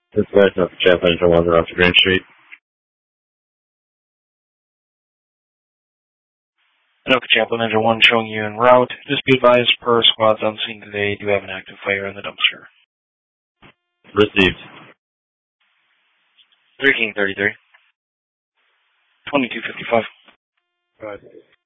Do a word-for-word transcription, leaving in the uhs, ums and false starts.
Information of Chaplain Engine one off Green Street. Anoka Chaplain Engine one showing you en route. Just be advised, per squads on scene today, do have an active fire in the dumpster. Received. three King thirty-three. twenty-two fifty-five. Right.